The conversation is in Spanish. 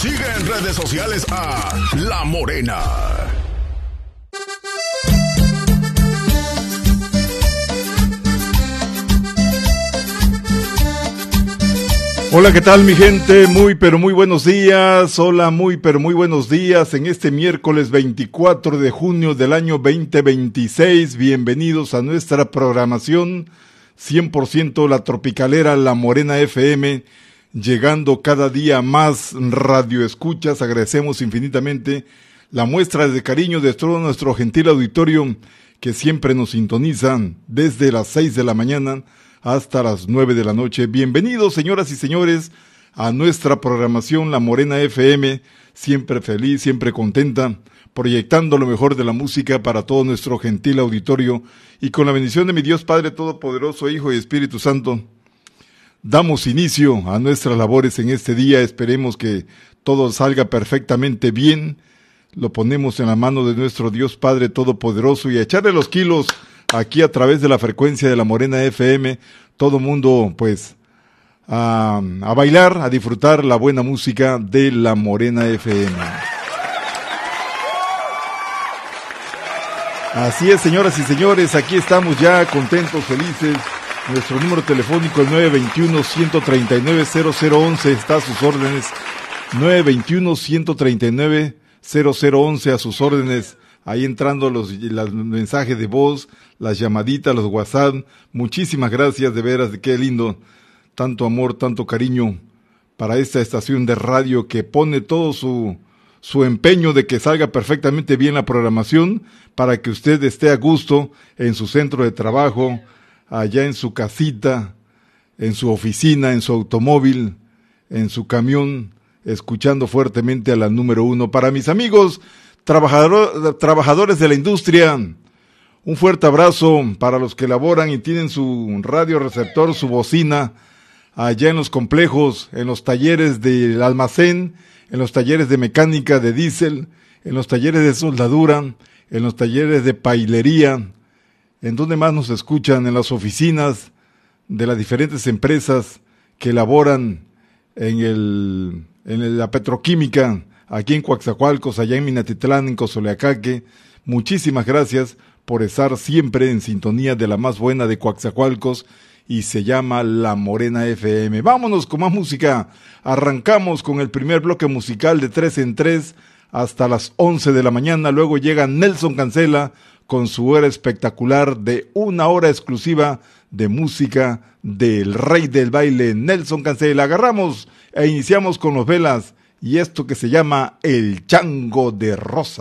Sigue en redes sociales a La Morena. Hola, ¿qué tal mi gente? Muy pero muy buenos días. Hola, muy pero muy buenos días en este miércoles 24 de junio del año 2026. Bienvenidos a nuestra programación 100% La Tropicalera, La Morena FM, llegando cada día más radioescuchas. Agradecemos infinitamente la muestra de cariño de todo nuestro gentil auditorio que siempre nos sintonizan desde las 6 de la mañana hasta las 9 de la noche. Bienvenidos, señoras y señores, a nuestra programación La Morena FM, siempre feliz, siempre contenta, proyectando lo mejor de la música para todo nuestro gentil auditorio, y con la bendición de mi Dios Padre Todopoderoso, Hijo y Espíritu Santo, damos inicio a nuestras labores en este día. Esperemos que todo salga perfectamente bien. Lo ponemos en la mano de nuestro Dios Padre Todopoderoso y a echarle los kilos aquí a través de la frecuencia de La Morena FM, todo mundo pues a bailar, a disfrutar la buena música de La Morena FM. Así es, señoras y señores, aquí estamos ya contentos, felices. Nuestro número telefónico es 921-139-0011, está a sus órdenes. 921-139-0011 a sus órdenes. Ahí entrando los mensajes de voz, las llamaditas, los WhatsApp. Muchísimas gracias, de veras, qué lindo. Tanto amor, tanto cariño para esta estación de radio que pone todo su empeño de que salga perfectamente bien la programación para que usted esté a gusto en su centro de trabajo, allá en su casita, en su oficina, en su automóvil, en su camión, escuchando fuertemente a la número uno. Para mis amigos trabajadores de la industria, un fuerte abrazo para los que laboran y tienen su radio receptor, su bocina, allá en los complejos, en los talleres del almacén, en los talleres de mecánica de diésel, en los talleres de soldadura, en los talleres de pailería, en donde más nos escuchan, en las oficinas de las diferentes empresas que laboran en la petroquímica, aquí en Coatzacoalcos, allá en Minatitlán, en Cozoleacaque. Muchísimas gracias por estar siempre en sintonía de la más buena de Coatzacoalcos, y se llama La Morena FM. Vámonos con más música. Arrancamos con el primer bloque musical de 3 en 3 hasta las 11 de la mañana. Luego llega Nelson Cancela con su hora espectacular de una hora exclusiva de música del rey del baile, Nelson Cancela. Agarramos e iniciamos con los Velas y esto que se llama El Chango de Rosa.